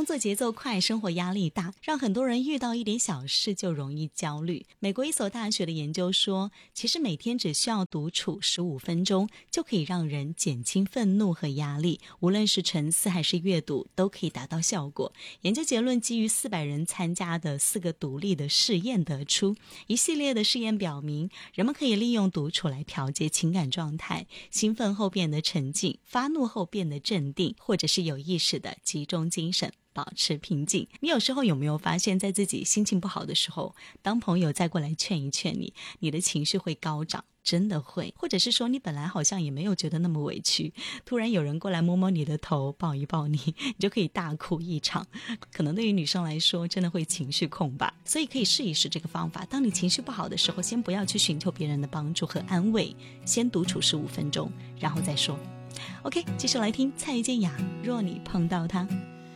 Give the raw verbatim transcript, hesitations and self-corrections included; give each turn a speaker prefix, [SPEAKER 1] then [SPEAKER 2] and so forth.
[SPEAKER 1] 工作节奏快，生活压力大，让很多人遇到一点小事就容易焦虑。美国一所大学的研究说，其实每天只需要独处十五分钟，就可以让人减轻愤怒和压力，无论是沉思还是阅读，都可以达到效果。研究结论基于四百人参加的四个独立的试验得出，一系列的试验表明，人们可以利用独处来调节情感状态，兴奋后变得沉静，发怒后变得镇定，或者是有意识的集中精神，保持平静。你有时候有没有发现，在自己心情不好的时候，当朋友再过来劝一劝你，你的情绪会高涨？真的会。或者是说，你本来好像也没有觉得那么委屈，突然有人过来摸摸你的头，抱一抱你，你就可以大哭一场。可能对于女生来说，真的会情绪控吧。所以可以试一试这个方法。当你情绪不好的时候，先不要去寻求别人的帮助和安慰，先独处十五分钟，然后再说。OK， 继续来听蔡健雅，若你碰到他。